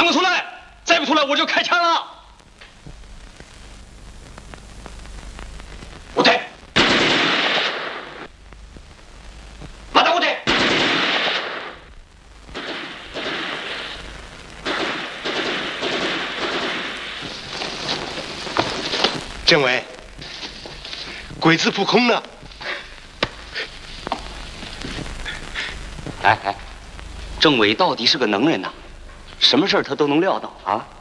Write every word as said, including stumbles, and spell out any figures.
能出来，再不出来我就开枪了。 不对，马达不对。 政委，鬼子扑空了。 哎哎，政委到底是个能人呐，什么事儿他都能料到啊。